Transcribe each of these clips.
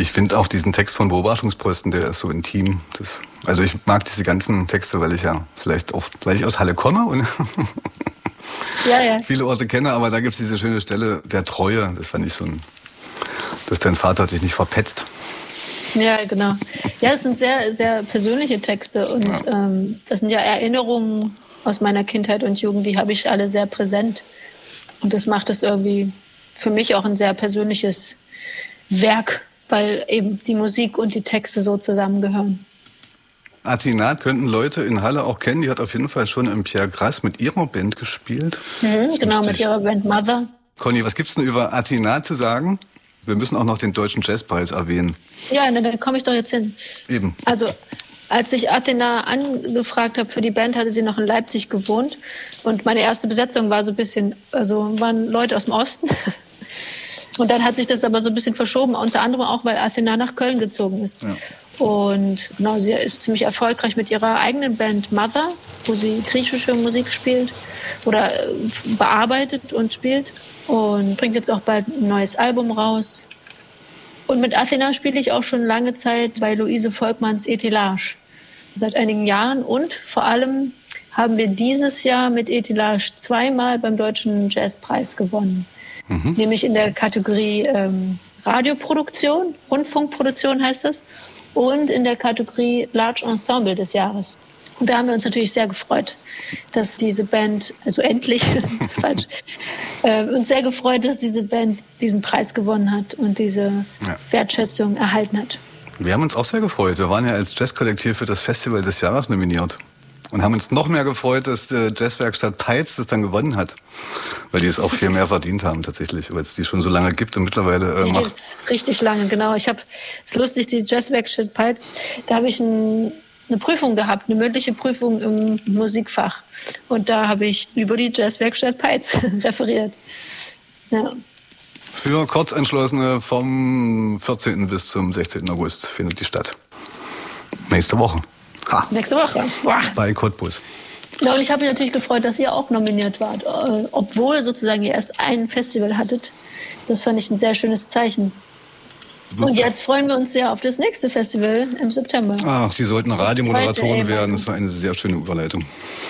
Ich finde auch diesen Text von Beobachtungsposten, der ist so intim. Also ich mag diese ganzen Texte, weil ich aus Halle komme und viele Orte kenne, aber da gibt es diese schöne Stelle der Treue. Das fand ich dass dein Vater dich nicht verpetzt. Ja, genau. Ja, das sind sehr, sehr persönliche Texte und das sind ja Erinnerungen aus meiner Kindheit und Jugend, die habe ich alle sehr präsent. Und das macht es irgendwie für mich auch ein sehr persönliches Werk, weil eben die Musik und die Texte so zusammengehören. Athena könnten Leute in Halle auch kennen. Die hat auf jeden Fall schon im Pierre Grass mit ihrer Band gespielt. Genau, mit ihrer Band Mother. Conny, was gibt's denn über Athena zu sagen? Wir müssen auch noch den Deutschen Jazzpreis erwähnen. Ja, da komme ich doch jetzt hin. Eben. Also, als ich Athena angefragt habe für die Band, hatte sie noch in Leipzig gewohnt. Und meine erste Besetzung war waren Leute aus dem Osten. Und dann hat sich das aber so ein bisschen verschoben, unter anderem auch, weil Athena nach Köln gezogen ist. Ja. Und genau, sie ist ziemlich erfolgreich mit ihrer eigenen Band Mother, wo sie griechische Musik spielt oder bearbeitet und spielt. Und bringt jetzt auch bald ein neues Album raus. Und mit Athena spiele ich auch schon lange Zeit bei Luise Volkmanns Etilage. Seit einigen Jahren. Und vor allem haben wir dieses Jahr mit Etilage 2-mal beim Deutschen Jazzpreis gewonnen. Nämlich in der Kategorie Radioproduktion, Rundfunkproduktion heißt das, und in der Kategorie Large Ensemble des Jahres. Und da haben wir uns natürlich sehr gefreut, dass diese Band, also endlich, das ist falsch, uns sehr gefreut, dass diese Band diesen Preis gewonnen hat und diese Wertschätzung erhalten hat. Wir haben uns auch sehr gefreut. Wir waren ja als Jazzkollektiv für das Festival des Jahres nominiert. Und haben uns noch mehr gefreut, dass die Jazzwerkstatt Peitz das dann gewonnen hat. Weil die es auch viel mehr verdient haben tatsächlich, weil es die schon so lange gibt und mittlerweile die gibt's richtig lange, genau. Es ist lustig, die Jazzwerkstatt Peitz, da habe ich eine Prüfung gehabt, eine mündliche Prüfung im Musikfach. Und da habe ich über die Jazzwerkstatt Peitz referiert. Ja. Für Kurzentschlossene vom 14. bis zum 16. August findet die statt. Nächste Woche. Nächste Woche. Boah. Bei Cottbus. Ja, und ich habe mich natürlich gefreut, dass ihr auch nominiert wart, obwohl sozusagen ihr erst ein Festival hattet. Das fand ich ein sehr schönes Zeichen. Und jetzt freuen wir uns sehr auf das nächste Festival im September. Ach, Sie sollten Radiomoderatoren werden. Das war eine sehr schöne Überleitung.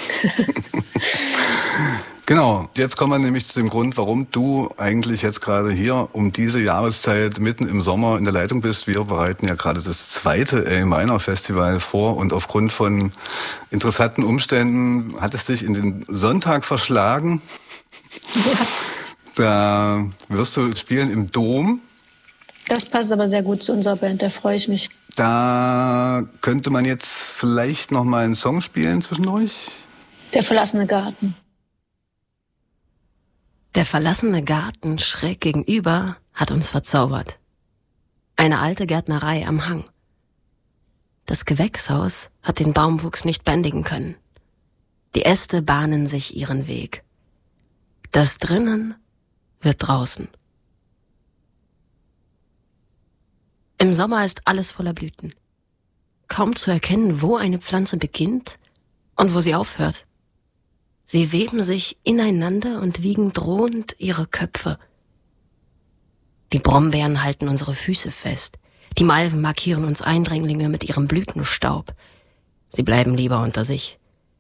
Genau, jetzt kommen wir nämlich zu dem Grund, warum du eigentlich jetzt gerade hier um diese Jahreszeit mitten im Sommer in der Leitung bist. Wir bereiten ja gerade das zweite A-Minor Festival vor und aufgrund von interessanten Umständen hat es dich in den Sonntag verschlagen. Ja. Da wirst du spielen im Dom. Das passt aber sehr gut zu unserer Band, da freue ich mich. Da könnte man jetzt vielleicht noch mal einen Song spielen zwischen euch. Der verlassene Garten. Der verlassene Garten schräg gegenüber hat uns verzaubert. Eine alte Gärtnerei am Hang. Das Gewächshaus hat den Baumwuchs nicht bändigen können. Die Äste bahnen sich ihren Weg. Das drinnen wird draußen. Im Sommer ist alles voller Blüten. Kaum zu erkennen, wo eine Pflanze beginnt und wo sie aufhört. Sie weben sich ineinander und wiegen drohend ihre Köpfe. Die Brombeeren halten unsere Füße fest. Die Malven markieren uns Eindringlinge mit ihrem Blütenstaub. Sie bleiben lieber unter sich.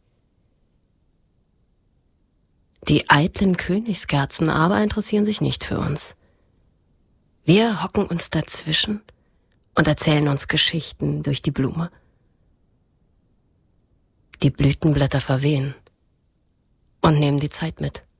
Die eitlen Königskerzen aber interessieren sich nicht für uns. Wir hocken uns dazwischen und erzählen uns Geschichten durch die Blume. Die Blütenblätter verwehen und nehmen die Zeit mit.